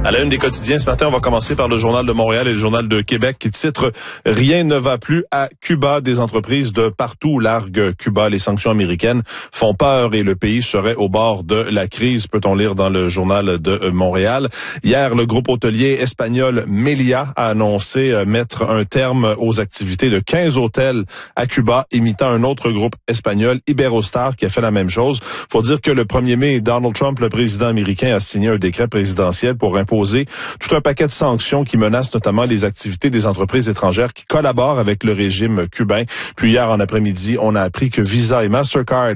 À la une des quotidiens, ce matin, on va commencer par le Journal de Montréal et le Journal de Québec qui titre « Rien ne va plus à Cuba ». Des entreprises de partout larguent Cuba. Les sanctions américaines font peur et le pays serait au bord de la crise, peut-on lire dans le Journal de Montréal. Hier, le groupe hôtelier espagnol Meliá a annoncé mettre un terme aux activités de 15 hôtels à Cuba, imitant un autre groupe espagnol, Iberostar, qui a fait la même chose. Faut dire que le 1er mai, Donald Trump, le président américain, a signé un décret présidentiel pour imposer tout un paquet de sanctions qui menacent notamment les activités des entreprises étrangères qui collaborent avec le régime cubain. Puis hier en après-midi, on a appris que Visa et Mastercard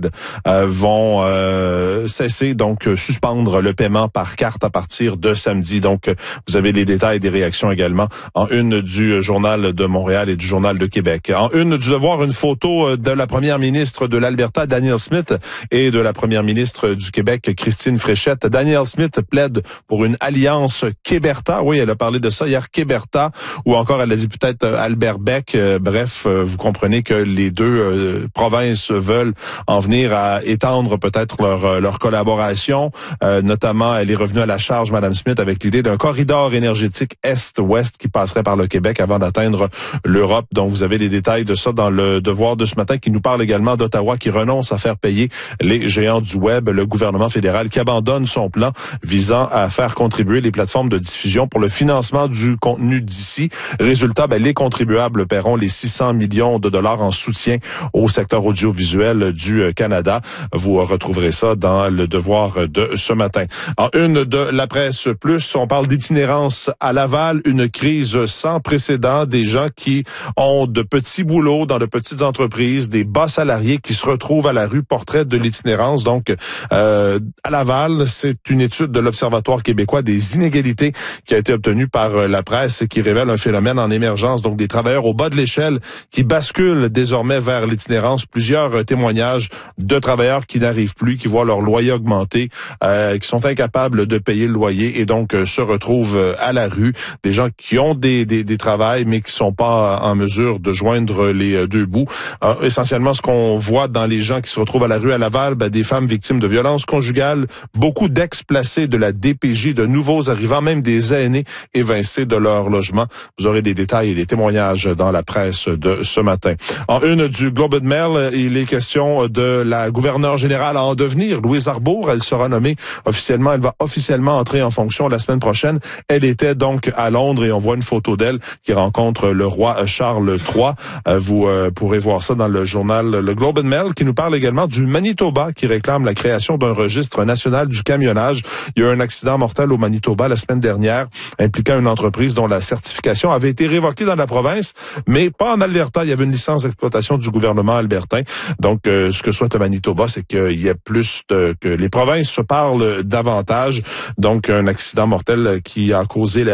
vont cesser, donc suspendre le paiement par carte à partir de samedi. Donc, vous avez les détails des réactions également en une du Journal de Montréal et du Journal de Québec. En une du Devoir, une photo de la première ministre de l'Alberta, Danielle Smith, et de la première ministre du Québec, Christine Fréchette. Danielle Smith plaide pour une alliance Québerta. Oui, elle a parlé de ça hier, Québerta, ou encore elle a dit peut-être Albert Beck. Bref, vous comprenez que les deux provinces veulent en venir à étendre peut-être leur collaboration. Notamment, elle est revenue à la charge, Madame Smith, avec l'idée d'un corridor énergétique Est-Ouest qui passerait par le Québec avant d'atteindre l'Europe. Donc, vous avez les détails de ça dans le Devoir de ce matin qui nous parle également d'Ottawa qui renonce à faire payer les géants du web. Le gouvernement fédéral qui abandonne son plan visant à faire contribuer les plateformes de diffusion pour le financement du contenu d'ici. Résultat, les contribuables paieront les 600 millions de dollars en soutien au secteur audiovisuel du Canada. Vous retrouverez ça dans le Devoir de ce matin. En une de la presse plus, on parle d'itinérance à Laval, une crise sans précédent, des gens qui ont de petits boulots dans de petites entreprises, des bas salariés qui se retrouvent à la rue, portrait de l'itinérance. Donc, à Laval, c'est une étude de l'Observatoire québécois des inégalités qui a été obtenue par la presse et qui révèle un phénomène en émergence, donc des travailleurs au bas de l'échelle qui basculent désormais vers l'itinérance. Plusieurs témoignages de travailleurs qui n'arrivent plus, qui voient leur loyer augmenter, qui sont incapables de payer le loyer et donc se retrouvent à la rue. Des gens qui ont des travails mais qui sont pas en mesure de joindre les deux bouts. Essentiellement, ce qu'on voit dans les gens qui se retrouvent à la rue à Laval, des femmes victimes de violences conjugales, beaucoup d'ex-placés de la DPJ, de nouveaux arrivants, même des aînés évincés de leur logement. Vous aurez des détails et des témoignages dans la presse de ce matin. En une du Globe and Mail, il est question de la gouverneure générale à en devenir, Louise Arbour. Elle sera nommée officiellement, elle va officiellement entrer en fonction la semaine prochaine. Elle était donc à Londres et on voit une photo d'elle qui rencontre le roi Charles III. Vous pourrez voir ça dans le journal Le Globe and Mail qui nous parle également du Manitoba qui réclame la création d'un registre national du camionnage. Il y a eu un accident mortel au Manitoba la semaine dernière impliquant une entreprise dont la certification avait été révoquée dans la province, mais pas en Alberta. Il y avait une licence d'exploitation du gouvernement albertain. Donc, ce que souhaite le Manitoba, c'est qu'il y ait plus que les provinces se parlent davantage. Donc, un accident mortel qui a causé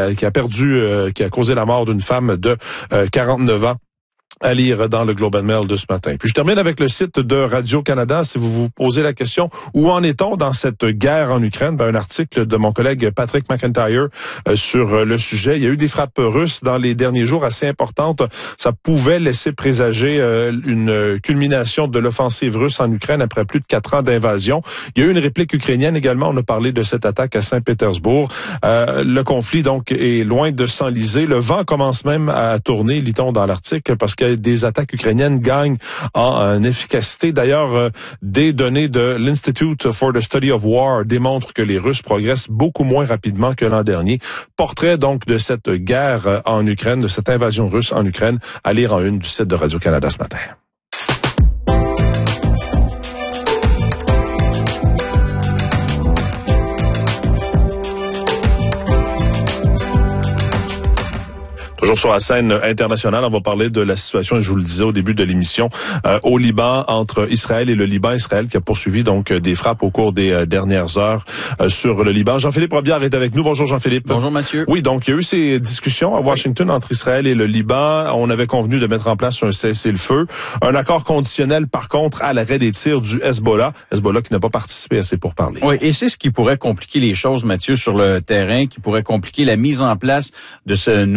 la mort d'une femme de 49 ans. À lire dans le Globe and Mail de ce matin. Puis je termine avec le site de Radio-Canada. Si vous vous posez la question, où en est-on dans cette guerre en Ukraine? Un article de mon collègue Patrick McIntyre sur le sujet. Il y a eu des frappes russes dans les derniers jours assez importantes. Ça pouvait laisser présager une culmination de l'offensive russe en Ukraine après plus de 4 ans d'invasion. Il y a eu une réplique ukrainienne également. On a parlé de cette attaque à Saint-Pétersbourg. Le conflit donc est loin de s'enliser. Le vent commence même à tourner, lit-on dans l'article, parce que des attaques ukrainiennes gagnent en efficacité. D'ailleurs, des données de l'Institute for the Study of War démontrent que les Russes progressent beaucoup moins rapidement que l'an dernier. Portrait donc de cette guerre en Ukraine, de cette invasion russe en Ukraine, à lire en une du site de Radio-Canada ce matin. Toujours sur la scène internationale, on va parler de la situation, je vous le disais au début de l'émission, au Liban, entre Israël et le Liban. Israël qui a poursuivi donc des frappes au cours des dernières heures sur le Liban. Jean-Philippe Robillard est avec nous. Bonjour Jean-Philippe. Bonjour Mathieu. Oui, donc il y a eu ces discussions à Washington entre Israël et le Liban. On avait convenu de mettre en place un cessez-le-feu. Un accord conditionnel, par contre, à l'arrêt des tirs du Hezbollah. Hezbollah qui n'a pas participé à ces pourparlers. Oui, et c'est ce qui pourrait compliquer les choses, Mathieu, sur le terrain, qui pourrait compliquer la mise en place de ce nouvel accord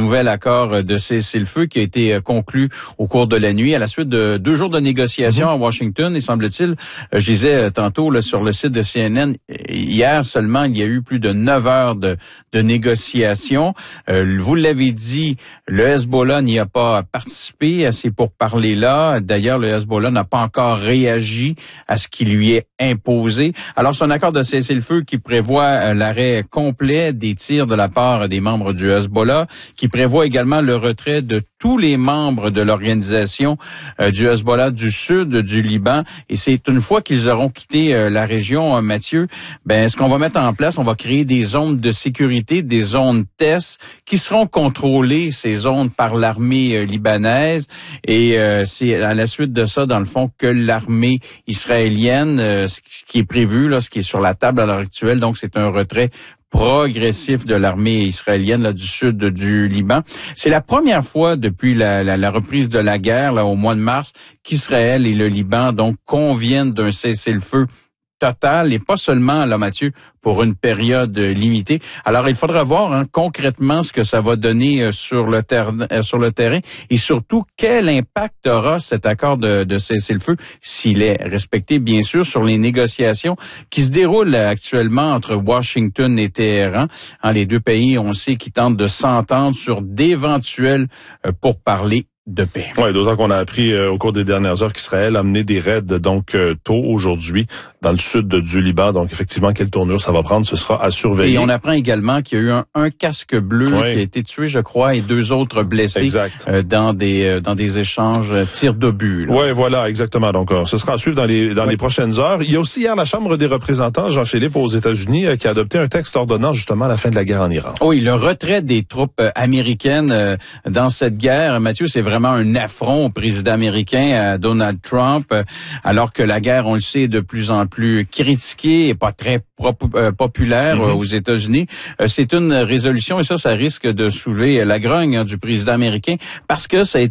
accord de cessez-le-feu qui a été conclu au cours de la nuit à la suite de 2 jours de négociations à Washington. Et semble-t-il, je disais tantôt là, sur le site de CNN, hier seulement, il y a eu plus de 9 heures de négociations. Vous l'avez dit, le Hezbollah n'y a pas participé à ces pourparlers-là. D'ailleurs, le Hezbollah n'a pas encore réagi à ce qui lui est imposé. Alors, c'est un accord de cessez-le-feu qui prévoit l'arrêt complet des tirs de la part des membres du Hezbollah, qui prévoit également le retrait de tous les membres de l'organisation du Hezbollah du sud du Liban. Et c'est une fois qu'ils auront quitté la région, Mathieu, ce qu'on va mettre en place, on va créer des zones de sécurité, des zones tests qui seront contrôlées, ces zones, par l'armée libanaise. Et c'est à la suite de ça, dans le fond, que l'armée israélienne, ce qui est prévu, là, ce qui est sur la table à l'heure actuelle, donc c'est un retrait progressif de l'armée israélienne là, du sud du Liban. C'est la première fois depuis la reprise de la guerre là, au mois de mars qu'Israël et le Liban donc conviennent d'un cessez-le-feu total et pas seulement, là, Mathieu, pour une période limitée. Alors, il faudra voir concrètement ce que ça va donner sur le terrain et surtout quel impact aura cet accord de cessez-le-feu, s'il est respecté, bien sûr, sur les négociations qui se déroulent actuellement entre Washington et Téhéran. Les deux pays, on sait, qui tentent de s'entendre sur d'éventuels pourparlers de paix. Oui, d'autant qu'on a appris au cours des dernières heures qu'Israël a mené des raids donc tôt aujourd'hui dans le sud du Liban. Donc effectivement, quelle tournure ça va prendre, ce sera à surveiller. Et on apprend également qu'il y a eu un casque bleu qui a été tué, je crois, et 2 autres blessés dans des échanges tirs d'obus. Oui, voilà, exactement. Donc ce sera à suivre dans les prochaines heures. Il y a aussi hier la Chambre des représentants, Jean-Philippe, aux États-Unis, qui a adopté un texte ordonnant justement la fin de la guerre en Iran. Oui, le retrait des troupes américaines dans cette guerre, Mathieu, c'est vraiment un affront au président américain, à Donald Trump, alors que la guerre, on le sait, est de plus en plus critiquée et pas très populaire aux États-Unis. C'est une résolution et ça risque de soulever la grogne du président américain parce que ça a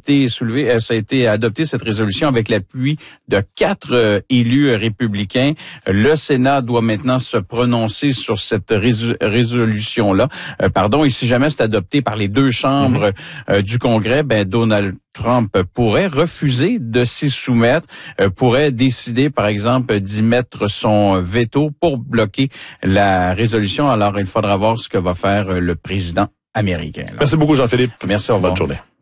été adopté, cette résolution, avec l'appui de 4 élus républicains. Le Sénat doit maintenant se prononcer sur cette résolution-là. Et si jamais c'est adopté par les 2 chambres du Congrès, Donald Trump pourrait refuser de s'y soumettre, pourrait décider, par exemple, d'y mettre son veto pour bloquer la résolution. Alors, il faudra voir ce que va faire le président américain. Merci beaucoup, Jean-Philippe. Merci, au revoir. Bonne journée.